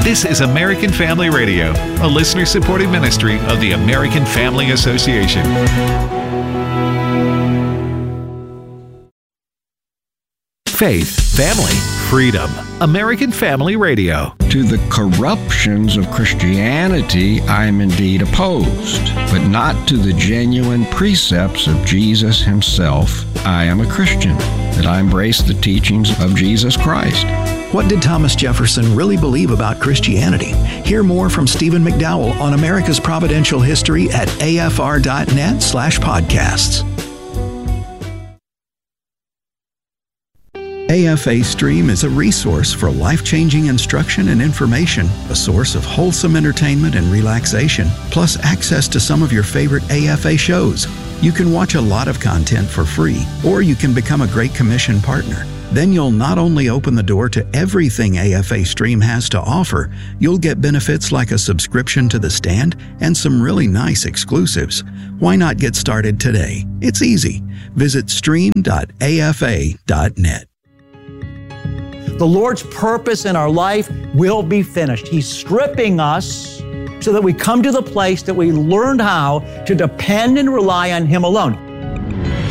This is American Family Radio, a listener-supported ministry of the American Family Association. Faith, family, freedom. American Family Radio. To the corruptions of Christianity, I am indeed opposed, but not to the genuine precepts of Jesus himself. I am a Christian, that I embrace the teachings of Jesus Christ. What did Thomas Jefferson really believe about Christianity? Hear more from Stephen McDowell on America's Providential History at afr.net/podcasts. AFA Stream is a resource for life-changing instruction and information, a source of wholesome entertainment and relaxation, plus access to some of your favorite AFA shows. You can watch a lot of content for free, or you can become a Great Commission partner. Then you'll not only open the door to everything AFA Stream has to offer, you'll get benefits like a subscription to The Stand and some really nice exclusives. Why not get started today? It's easy. Visit stream.afa.net. The Lord's purpose in our life will be finished. He's stripping us so that we come to the place that we learned how to depend and rely on Him alone.